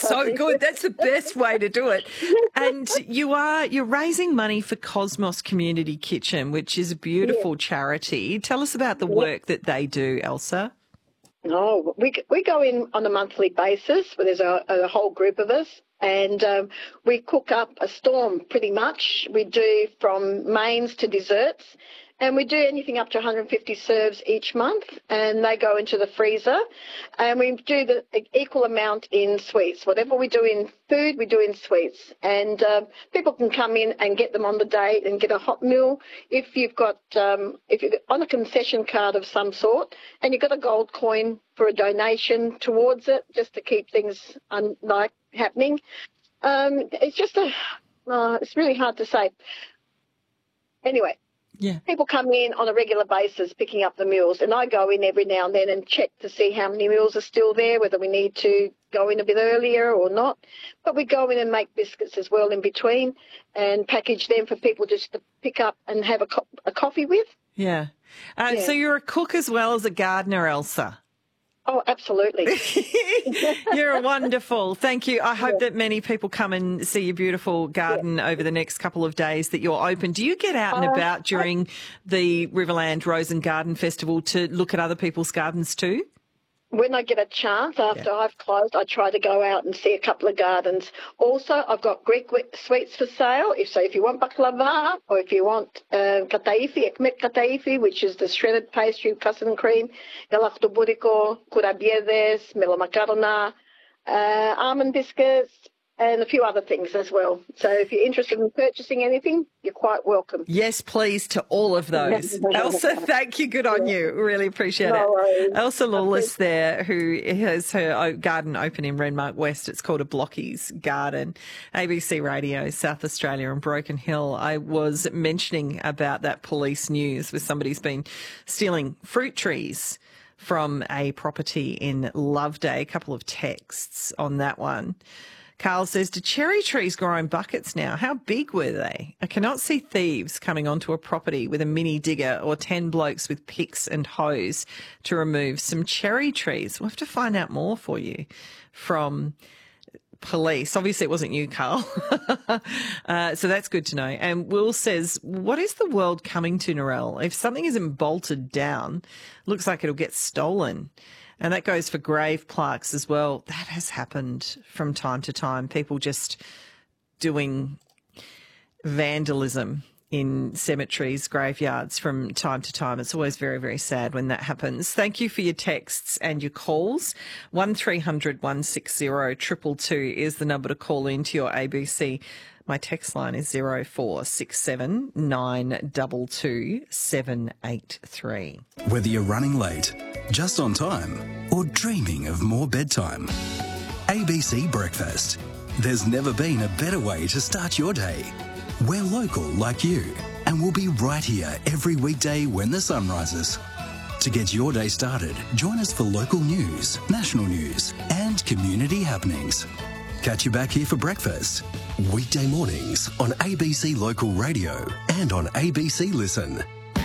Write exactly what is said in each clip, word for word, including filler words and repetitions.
so good. That's the best way to do it. And you are you're raising money for Cosmos Community Kitchen, which is a beautiful yeah. charity. Tell us about the work that they do, Elsa. Oh, we we go in on a monthly basis. Where there's a, a whole group of us, and um, we cook up a storm pretty much. We do from mains to desserts. And we do anything up to one hundred fifty serves each month, and they go into the freezer. And we do the equal amount in sweets. Whatever we do in food, we do in sweets. And uh, people can come in and get them on the day and get a hot meal. If you've got, um, if you're on a concession card of some sort, and you've got a gold coin for a donation towards it, just to keep things un- like happening. Um, it's just a, uh, it's really hard to say. Anyway. Yeah. People come in on a regular basis picking up the meals, and I go in every now and then and check to see how many meals are still there, whether we need to go in a bit earlier or not. But we go in and make biscuits as well in between and package them for people just to pick up and have a, co- a coffee with. Yeah. Uh, yeah. So you're a cook as well as a gardener, Elsa? Oh, absolutely. You're wonderful. Thank you. I hope yeah. that many people come and see your beautiful garden yeah. over the next couple of days that you're open. Do you get out and uh, about during I, the Riverland Rose and Garden Festival to look at other people's gardens too? When I get a chance after yeah. I've closed, I try to go out and see a couple of gardens. Also, I've got Greek sweets for sale. If so, if you want baklava or if you want uh, kataifi, ekmek kataifi, which is the shredded pastry, custard and cream, galaktobouriko, kurabiedes, melomakarona, uh, almond biscuits, and a few other things as well. So if you're interested in purchasing anything, you're quite welcome. Yes, please, to all of those. Elsa, thank you. Good on you. Really appreciate no it. Worries. Elsa Lawless there, who has her garden open in Renmark West. It's called a Blockies Garden. A B C Radio, South Australia and Broken Hill. I was mentioning about that police news where somebody's been stealing fruit trees from a property in Loveday. A couple of texts on that one. Carl says, do cherry trees grow in buckets now? How big were they? I cannot see thieves coming onto a property with a mini digger or ten blokes with picks and hose to remove some cherry trees. We'll have to find out more for you from police. Obviously, it wasn't you, Carl. uh, so that's good to know. And Will says, what is the world coming to, Narelle? If something isn't bolted down, looks like it'll get stolen. And that goes for grave plaques as well. That has happened from time to time. People just doing vandalism in cemeteries, graveyards from time to time. It's always very, very sad when that happens. Thank you for your texts and your calls. one three hundred one six zero two two two is the number to call into your A B C. My text line is zero four six seven nine two two seven eight three. Whether you're running late, just on time, or dreaming of more bedtime, A B C Breakfast. There's never been a better way to start your day. We're local like you, and we'll be right here every weekday when the sun rises. To get your day started, join us for local news, national news, and community happenings. Catch you back here for breakfast. Weekday mornings on A B C Local Radio and on A B C Listen.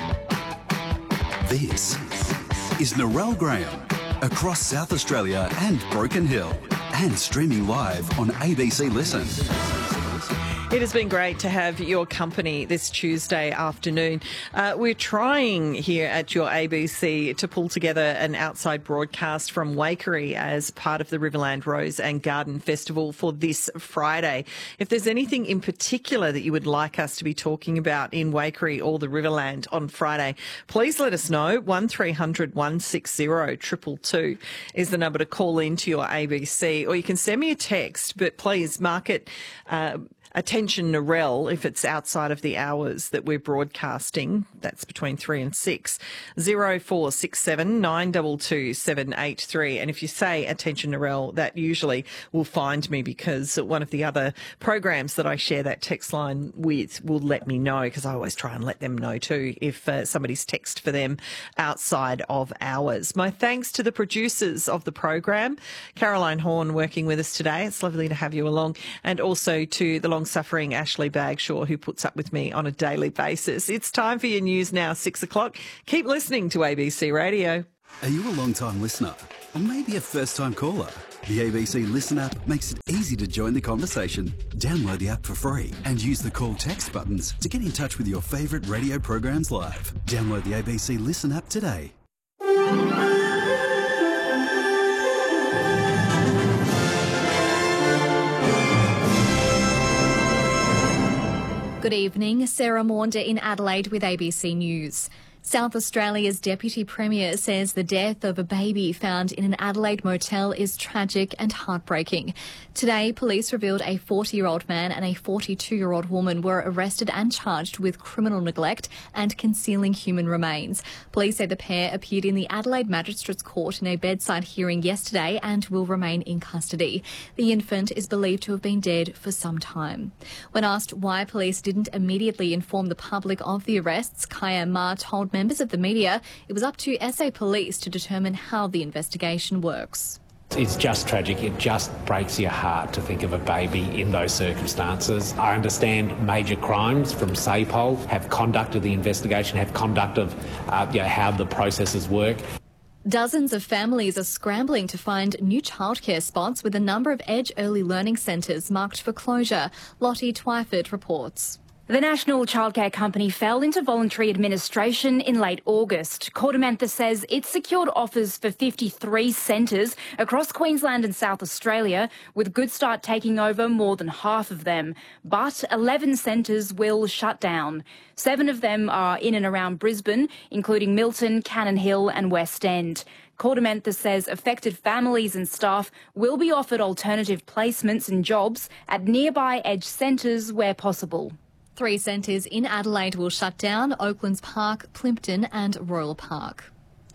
This is Narelle Graham across South Australia and Broken Hill and streaming live on A B C Listen. It has been great to have your company this Tuesday afternoon. Uh, we're trying here at your A B C to pull together an outside broadcast from Waikerie as part of the Riverland Rose and Garden Festival for this Friday. If there's anything in particular that you would like us to be talking about in Waikerie or the Riverland on Friday, please let us know. one three hundred one six zero two two two is the number to call into your A B C, or you can send me a text, but please mark it uh, attention Narelle if it's outside of the hours that we're broadcasting. That's between three and six. zero four six seven nine two two seven eight three. And if you say attention Narelle, that usually will find me, because one of the other programs that I share that text line with will let me know, because I always try and let them know too if uh, somebody's text for them outside of hours. My thanks to the producers of the program, Caroline Horn working with us today. It's lovely to have you along. And also to the long-suffering Ashley Bagshaw, who puts up with me on a daily basis. It's time for your news now, six o'clock. Keep listening to A B C Radio. Are you a long-time listener? Or maybe a first-time caller? The A B C Listen app makes it easy to join the conversation. Download the app for free and use the call text buttons to get in touch with your favourite radio programs live. Download the A B C Listen app today. Good evening, Sarah Maunder in Adelaide with A B C News. South Australia's Deputy Premier says the death of a baby found in an Adelaide motel is tragic and heartbreaking. Today, police revealed a forty-year-old man and a forty-two-year-old woman were arrested and charged with criminal neglect and concealing human remains. Police say the pair appeared in the Adelaide Magistrates Court in a bedside hearing yesterday and will remain in custody. The infant is believed to have been dead for some time. When asked why police didn't immediately inform the public of the arrests, Kaya Ma told members of the media it was up to S A Police to determine how the investigation works. It's just tragic. It just breaks your heart to think of a baby in those circumstances. I understand major crimes from SAPOL have conducted the investigation, have conduct of uh, you know, how the processes work. Dozens of families are scrambling to find new childcare spots with a number of Edge Early Learning Centres marked for closure. Lottie Twyford reports. The National Childcare Company fell into voluntary administration in late August. Cordamantha says it secured offers for fifty-three centres across Queensland and South Australia, with Good Start taking over more than half of them. But eleven centres will shut down. Seven of them are in and around Brisbane, including Milton, Cannon Hill and West End. Cordamantha says affected families and staff will be offered alternative placements and jobs at nearby Edge centres where possible. Three centres in Adelaide will shut down: Oaklands Park, Plympton and Royal Park.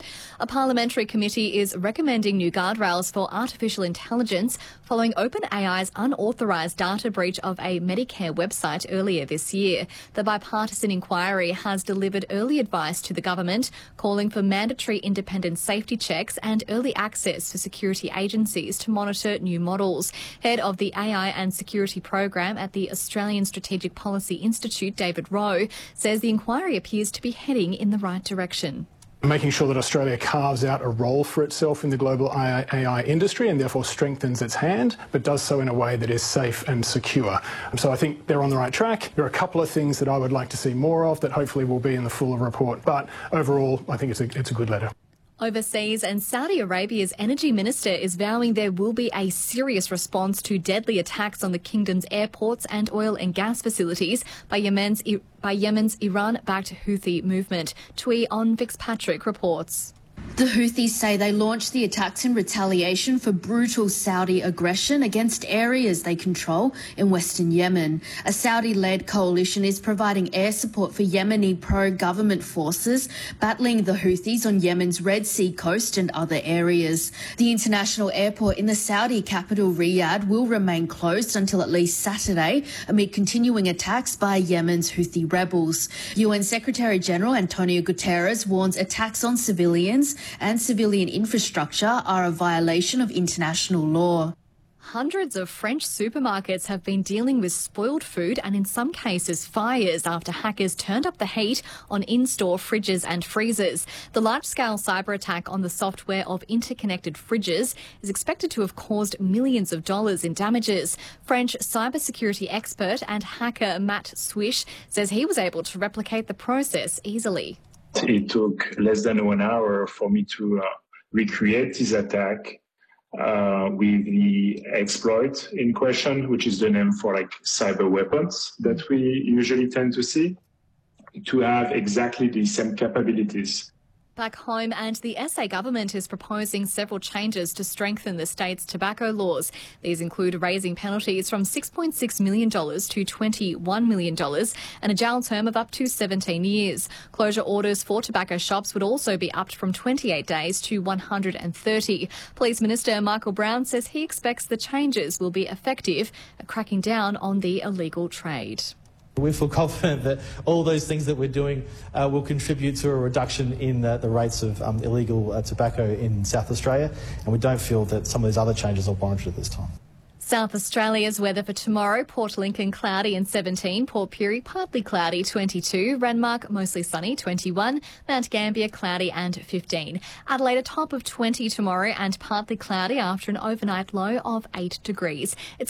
A parliamentary committee is recommending new guardrails for artificial intelligence following OpenAI's unauthorised data breach of a Medicare website earlier this year. The bipartisan inquiry has delivered early advice to the government, calling for mandatory independent safety checks and early access for security agencies to monitor new models. Head of the A I and Security Program at the Australian Strategic Policy Institute, David Rowe, says the inquiry appears to be heading in the right direction. Making sure that Australia carves out a role for itself in the global A I industry and therefore strengthens its hand, but does so in a way that is safe and secure. So I think they're on the right track. There are a couple of things that I would like to see more of that hopefully will be in the full report, but overall I think it's a, it's a good letter. Overseas, and Saudi Arabia's energy minister is vowing there will be a serious response to deadly attacks on the kingdom's airports and oil and gas facilities by Yemen's, by Yemen's Iran-backed Houthi movement. Tui on Fitzpatrick reports. The Houthis say they launched the attacks in retaliation for brutal Saudi aggression against areas they control in western Yemen. A Saudi-led coalition is providing air support for Yemeni pro-government forces battling the Houthis on Yemen's Red Sea coast and other areas. The international airport in the Saudi capital Riyadh will remain closed until at least Saturday amid continuing attacks by Yemen's Houthi rebels. U N Secretary-General Antonio Guterres warns attacks on civilians and civilian infrastructure are a violation of international law. Hundreds of French supermarkets have been dealing with spoiled food and in some cases fires after hackers turned up the heat on in-store fridges and freezers. The large-scale cyber attack on the software of interconnected fridges is expected to have caused millions of dollars in damages. French cybersecurity expert and hacker Matt Swish says he was able to replicate the process easily. It took less than one hour for me to uh, recreate this attack uh, with the exploit in question, which is the name for like cyber weapons that we usually tend to see, to have exactly the same capabilities. Back home, and the S A government is proposing several changes to strengthen the state's tobacco laws. These include raising penalties from six point six million dollars to twenty-one million dollars and a jail term of up to seventeen years. Closure orders for tobacco shops would also be upped from twenty-eight days to one hundred thirty. Police Minister Michael Brown says he expects the changes will be effective at cracking down on the illegal trade. We feel confident that all those things that we're doing uh, will contribute to a reduction in uh, the rates of um, illegal uh, tobacco in South Australia, and we don't feel that some of these other changes are warranted at this time. South Australia's weather for tomorrow: Port Lincoln cloudy and seventeen, Port Pirie partly cloudy twenty-two, Renmark mostly sunny twenty-one, Mount Gambier cloudy and fifteen. Adelaide a top of twenty tomorrow and partly cloudy after an overnight low of eight degrees. It's